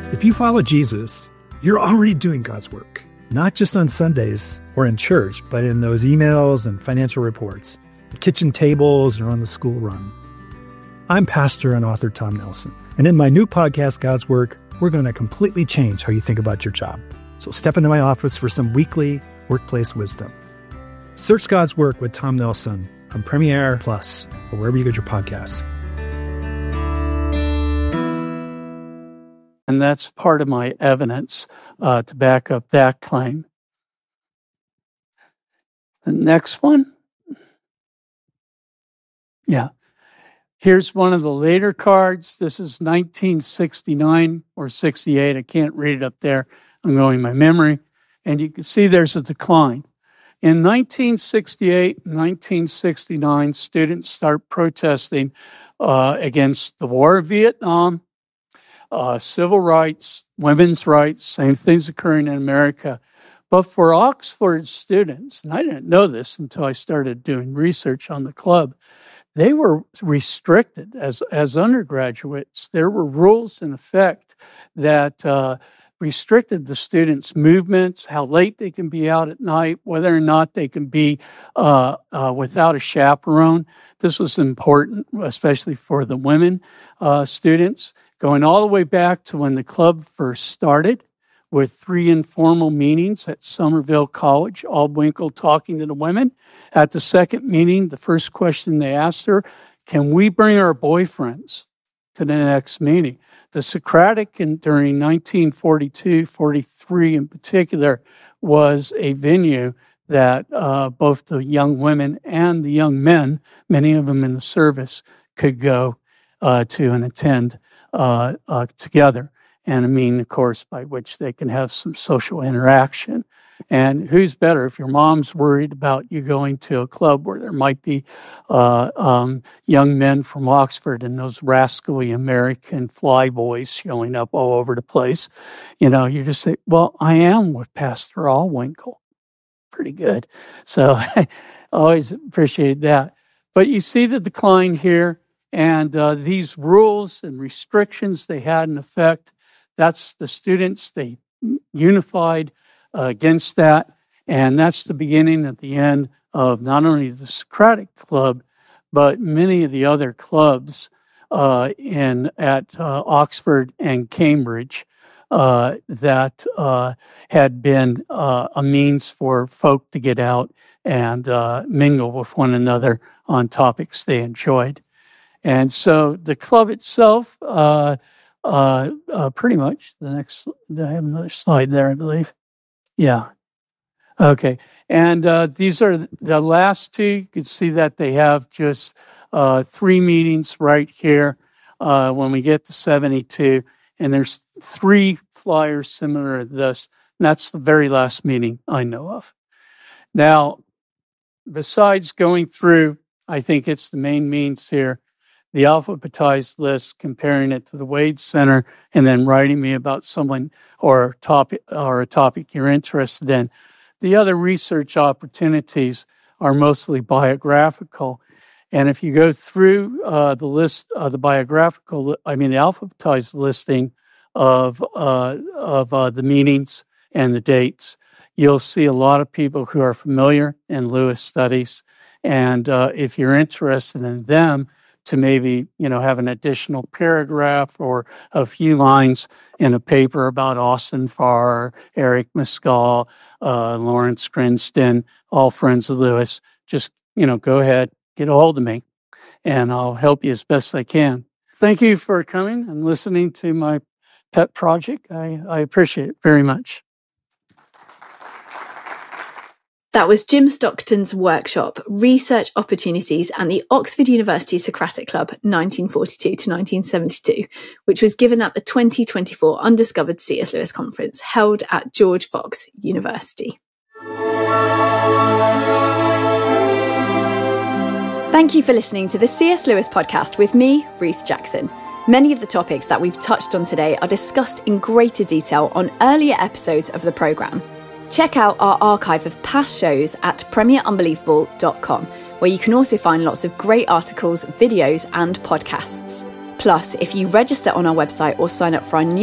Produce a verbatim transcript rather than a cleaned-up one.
If you follow Jesus, you're already doing God's work, not just on Sundays or in church, but in those emails and financial reports, the kitchen tables, or on the school run. I'm pastor and author Tom Nelson, and in my new podcast, God's Work, we're going to completely change how you think about your job. So step into my office for some weekly workplace wisdom. Search God's Work with Tom Nelson on Premiere Plus or wherever you get your podcasts. And that's part of my evidence uh, to back up that claim. The next one. Yeah. Here's one of the later cards. This is nineteen sixty-nine or sixty-eight. I can't read it up there. I'm going by memory. And you can see there's a decline. In nineteen sixty-eight, nineteen sixty-nine, students start protesting uh, against the war of Vietnam, uh, civil rights, women's rights, same things occurring in America. But for Oxford students, and I didn't know this until I started doing research on the club, they were restricted as, as undergraduates. There were rules in effect that uh, restricted the students' movements, how late they can be out at night, whether or not they can be uh, uh, without a chaperone. This was important, especially for the women uh, students, going all the way back to when the club first started, with three informal meetings at Somerville College, Aldwinkle talking to the women. At the second meeting, the first question they asked her, can we bring our boyfriends to the next meeting? The Socratic, in, during nineteen forty-two, forty-three in particular, was a venue that uh, both the young women and the young men, many of them in the service, could go uh, to and attend uh, uh, together. And a mean, of course, by which they can have some social interaction. And who's better if your mom's worried about you going to a club where there might be uh, um, young men from Oxford and those rascally American flyboys showing up all over the place. You know, you just say, well, I am with Pastor Aldwinkle. Pretty good. So I always appreciated that. But you see the decline here, and uh, these rules and restrictions they had in effect. That's the students, they unified uh, against that. And that's the beginning at the end of not only the Socratic Club, but many of the other clubs uh, in at uh, Oxford and Cambridge uh, that uh, had been uh, a means for folk to get out and uh, mingle with one another on topics they enjoyed. And so the club itself, uh, Uh, uh, pretty much. The next, I have another slide there, I believe. Yeah. Okay. And uh, these are the last two. You can see that they have just uh, three meetings right here uh, when we get to seventy-two. And there's three flyers similar to this. And that's the very last meeting I know of. Now, besides going through, I think it's the main means here, the alphabetized list, comparing it to the Wade Center, and then writing me about someone or topic or a topic you're interested in. The other research opportunities are mostly biographical. And if you go through uh, the list, uh, the biographical, I mean, the alphabetized listing of uh, of uh, the meetings and the dates, you'll see a lot of people who are familiar in Lewis studies. And uh, if you're interested in them, to maybe, you know, have an additional paragraph or a few lines in a paper about Austin Farr, Eric Mescal, uh, Lawrence Grinston, all friends of Lewis, just, you know, go ahead, get a hold of me, and I'll help you as best I can. Thank you for coming and listening to my pet project. I, I appreciate it very much. That was Jim Stockton's workshop, Research Opportunities and the Oxford University Socratic Club, nineteen forty-two to nineteen seventy-two, which was given at the twenty twenty-four Undiscovered C S Lewis Conference held at George Fox University. Thank you for listening to the C S Lewis podcast with me, Ruth Jackson. Many of the topics that we've touched on today are discussed in greater detail on earlier episodes of the programme. Check out our archive of past shows at premier unbelievable dot com, where you can also find lots of great articles, videos and podcasts. Plus, if you register on our website or sign up for our new